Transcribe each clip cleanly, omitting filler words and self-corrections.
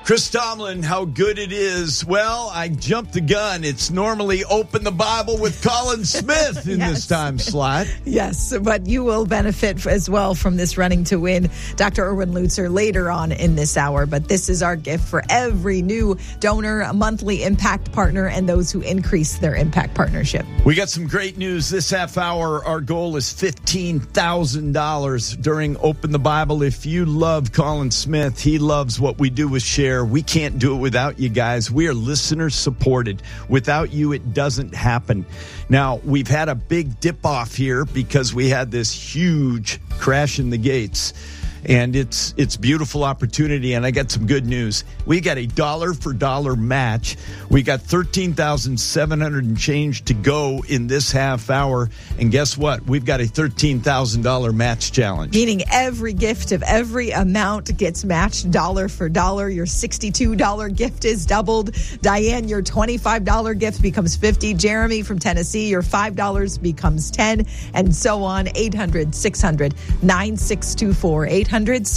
Chris Tomlin, how good it is. Well, I jumped the gun. It's normally Open the Bible with Colin Smith in this time slot. Yes, but you will benefit as well from this Running to Win, Dr. Erwin Lutzer, later on in this hour. But this is our gift for every new donor, a monthly impact partner, and those who increase their impact partnership. We got some great news this half hour. Our goal is $15,000 during Open the Bible. If you love Colin Smith, he loves what we do with Share. We can't do it without you guys. We are listener supported. Without you, it doesn't happen. Now, we've had a big dip off here because we had this huge crash in the gates. And it's beautiful opportunity, and I got some good news. We got a dollar-for-dollar match. We got $13,700 and change to go in this half hour. And guess what? We've got a $13,000 match challenge. Meaning every gift of every amount gets matched dollar for dollar. Your $62 gift is doubled. Diane, your $25 gift becomes $50. Jeremy from Tennessee, your $5 becomes $10. And so on. 800-600-9624.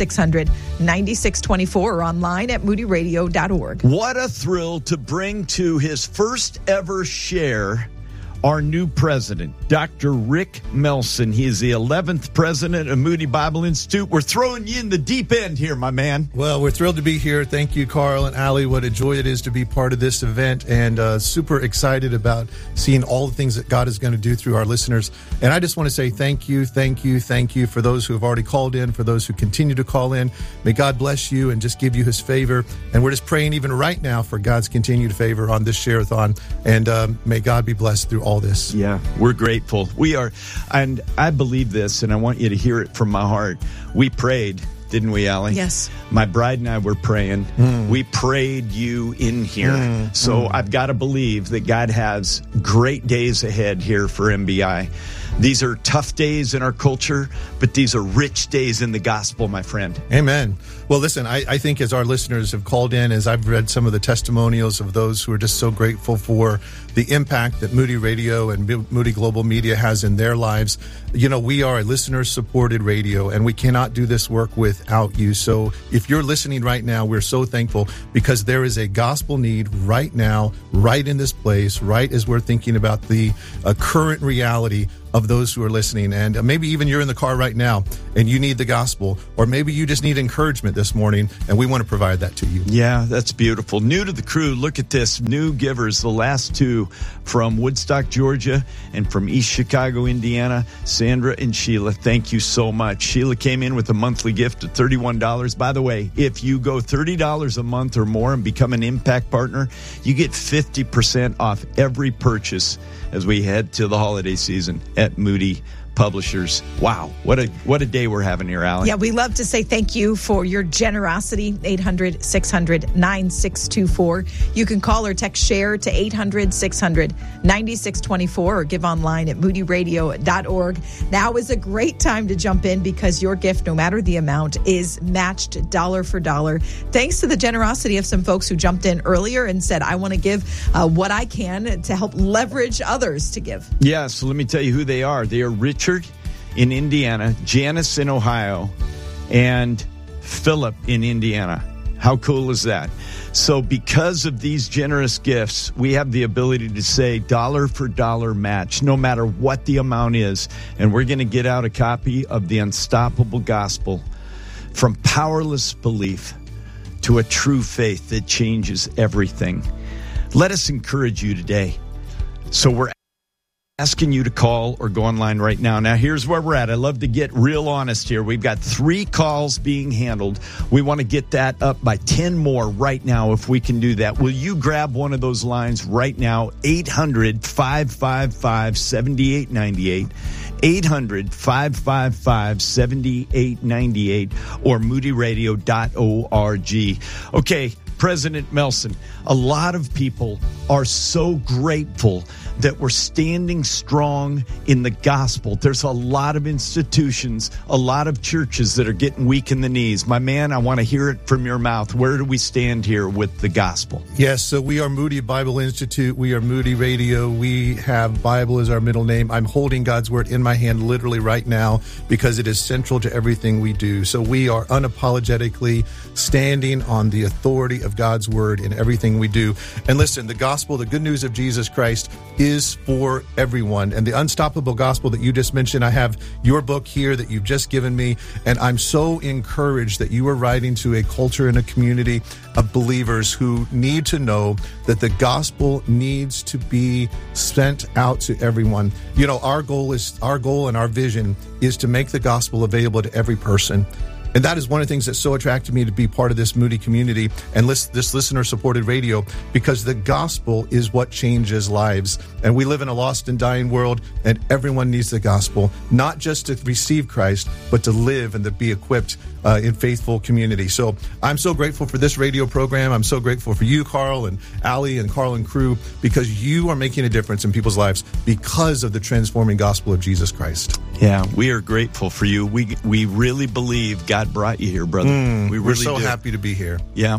800-600-9624 or online at moodyradio.org. What a thrill to bring to his first ever Share our new president, Dr. Rick Melson. He is the 11th president of Moody Bible Institute. We're throwing you in the deep end here, my man. Well, we're thrilled to be here. Thank you, Carl and Allie. What a joy it is to be part of this event, and super excited about seeing all the things that God is going to do through our listeners. And I just want to say thank you for those who have already called in, for those who continue to call in. May God bless you and just give you his favor. And we're just praying even right now for God's continued favor on this Share-a-thon. And may God be blessed through all this. Yeah, we're grateful. We are, and I believe this, and I want you to hear it from my heart. We prayed, didn't we, Allie? Yes. My bride and I were praying. We prayed you in here. So I've got to believe that God has great days ahead here for MBI. These are tough days in our culture, but these are rich days in the gospel, my friend. Amen. Well, listen, I think as our listeners have called in, as I've read some of the testimonials of those who are just so grateful for the impact that Moody Radio and Moody Global Media has in their lives, you know, we are a listener-supported radio, and we cannot do this work without you. So if you're listening right now, we're so thankful because there is a gospel need right now, right in this place, right as we're thinking about the current reality of those who are listening. And maybe even you're in the car right now and you need the gospel, or maybe you just need encouragement this morning, and we want to provide that to you. Yeah, that's beautiful. New to the crew, look at this. New givers, the last two from Woodstock, Georgia, and from East Chicago, Indiana, Sandra and Sheila. Thank you so much. Sheila came in with a monthly gift of $31. By the way, if you go $30 a month or more and become an impact partner, you get 50% off every purchase as we head to the holiday season at Moody Publishers. Wow, what a day we're having here, Allie. Yeah, we love to say thank you for your generosity. 800-600-9624. You can call or text SHARE to 800-600-9624 or give online at moodyradio.org. Now is a great time to jump in because your gift, no matter the amount, is matched dollar for dollar. Thanks to the generosity of some folks who jumped in earlier and said, I want to give what I can to help leverage others to give. Yeah, so let me tell you who they are. They are Richard in Indiana, Janice in Ohio, and Philip in Indiana. How cool is that? So because of these generous gifts, we have the ability to say dollar for dollar match, no matter what the amount is. And we're going to get out a copy of The Unstoppable Gospel, From Powerless Belief to a True Faith That Changes Everything. Let us encourage you today. So we're asking you to call or go online right now. Now, here's where we're at. I love to get real honest here. We've got 3 calls being handled. We want to get that up by 10 more right now if we can do that. Will you grab one of those lines right now? 800-555-7898. 800-555-7898 or moodyradio.org. Okay, President Melson, a lot of people are so grateful that we're standing strong in the gospel. There's a lot of institutions, a lot of churches that are getting weak in the knees. My man, I want to hear it from your mouth. Where do we stand here with the gospel? Yes, so we are Moody Bible Institute. We are Moody Radio. We have Bible as our middle name. I'm holding God's Word in my hand literally right now because it is central to everything we do. So we are unapologetically standing on the authority of of God's word in everything we do. And listen, the gospel, the good news of Jesus Christ is for everyone. And the unstoppable gospel that you just mentioned, I have your book here that you've just given me. And I'm so encouraged that you are writing to a culture and a community of believers who need to know that the gospel needs to be sent out to everyone. You know, our goal and our vision is to make the gospel available to every person. And that is one of the things that so attracted me to be part of this Moody community and this listener-supported radio, because the gospel is what changes lives. And we live in a lost and dying world, and everyone needs the gospel, not just to receive Christ, but to live and to be equipped in faithful community. So I'm so grateful for this radio program. I'm so grateful for you, Carl, and Allie, and Carl and crew, because you are making a difference in people's lives because of the transforming gospel of Jesus Christ. Yeah, we are grateful for you. We really believe God brought you here, brother. We're so happy to be here. Yeah.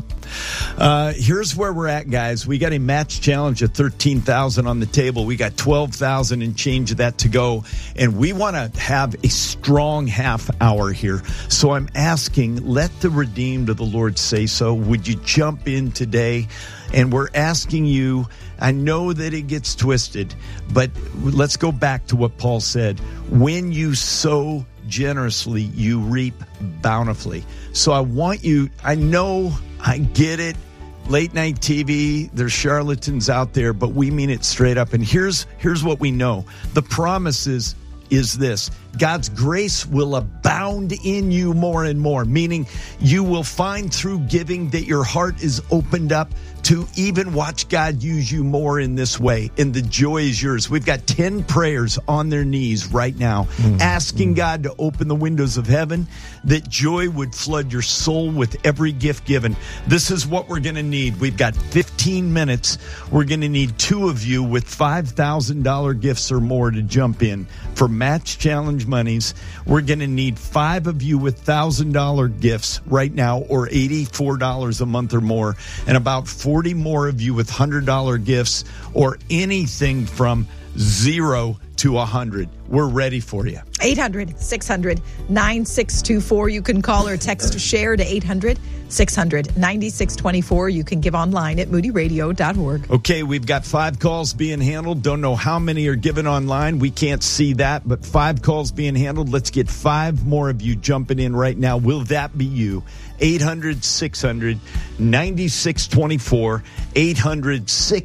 Here's where we're at, guys. We got a match challenge of $13,000 on the table. We got $12,000 and change of that to go. And we want to have a strong half hour here. So I'm asking, let the redeemed of the Lord say so. Would you jump in today? And we're asking you, I know that it gets twisted, but let's go back to what Paul said. When you sow generously, you reap bountifully. So I want you, I know, I get it. Late night TV, there's charlatans out there, but we mean it straight up. And here's what we know. The promise is this: God's grace will abound in you more and more, meaning you will find through giving that your heart is opened up to even watch God use you more in this way. And the joy is yours. We've got 10 prayers on their knees right now, asking God to open the windows of heaven, that joy would flood your soul with every gift given. This is what we're going to need. We've got 15 minutes. We're going to need 2 of you with $5,000 gifts or more to jump in for Match Challenge monies. We're going to need 5 of you with $1,000 gifts right now, or $84 a month or more, and about 40 more of you with $100 gifts, or anything from 0 to 100. We're ready for you. 800-600-9624. You can call or text share to 800-600-9624. You can give online at moodyradio.org. Okay, we've got 5 calls being handled. Don't know how many are given online. We can't see that, but 5 calls being handled. Let's get 5 more of you jumping in right now. Will that be you? 800-600-9624. 800-600